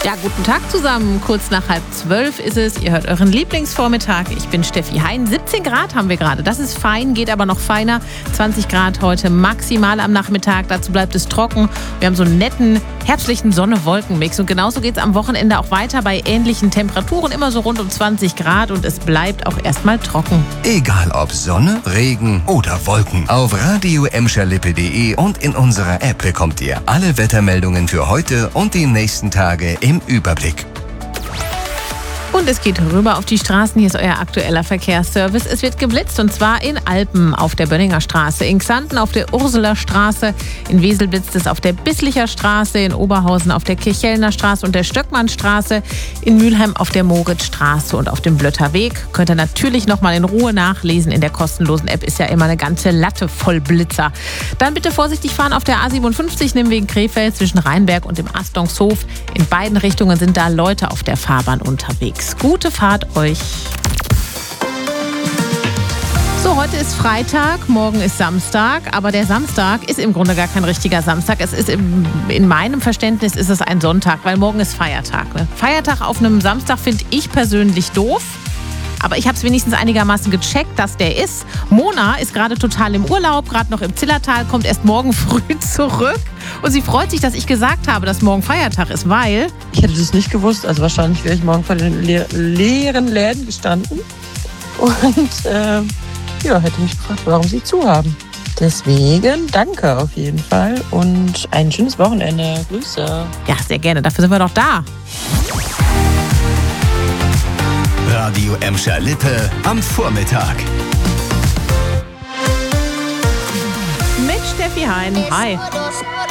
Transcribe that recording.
Ja, guten Tag zusammen. Kurz nach 11:30 ist es. Ihr hört euren Lieblingsvormittag. Ich bin Steffi Hein. 17 Grad haben wir gerade. Das ist fein, geht aber noch feiner. 20 Grad heute maximal am Nachmittag. Dazu bleibt es trocken. Wir haben so einen netten, herbstlichen Sonne-Wolken-Mix. Und genauso geht es am Wochenende auch weiter bei ähnlichen Temperaturen. Immer so rund um 20 Grad und es bleibt auch erstmal trocken. Egal ob Sonne, Regen oder Wolken. Auf radio-emscherlippe.de und in unserer App bekommt ihr alle Wettermeldungen für heute und die nächsten Tage im Überblick. Und es geht rüber auf die Straßen. Hier ist euer aktueller Verkehrsservice. Es wird geblitzt und zwar in Alpen auf der Bönninger Straße, in Xanten auf der Ursuler Straße, in Wesel blitzt es auf der Bisslicher Straße, in Oberhausen auf der Kirchhellner Straße und der Stöckmannstraße, in Mülheim auf der Moritzstraße und auf dem Blötter Weg. Könnt ihr natürlich nochmal in Ruhe nachlesen. In der kostenlosen App ist ja immer eine ganze Latte voll Blitzer. Dann bitte vorsichtig fahren auf der A57 Nimwegen Krefeld zwischen Rheinberg und dem Astongshof. In beiden Richtungen sind da Leute auf der Fahrbahn unterwegs. Gute Fahrt euch. So, heute ist Freitag, morgen ist Samstag, aber der Samstag ist im Grunde gar kein richtiger Samstag. Es ist in meinem Verständnis ist es ein Sonntag, weil morgen ist Feiertag. Ne? Feiertag auf einem Samstag finde ich persönlich doof. Aber ich habe es wenigstens einigermaßen gecheckt, dass der ist. Mona ist gerade total im Urlaub, gerade noch im Zillertal, kommt erst morgen früh zurück. Und sie freut sich, dass ich gesagt habe, dass morgen Feiertag ist, weil... Ich hätte das nicht gewusst. Also wahrscheinlich wäre ich morgen vor den leeren Läden gestanden. Und hätte mich gefragt, warum sie zu haben. Deswegen danke auf jeden Fall und ein schönes Wochenende. Grüße. Ja, sehr gerne. Dafür sind wir doch da. Radio Emscher Lippe am Vormittag. Mit Steffi Hein. Hi.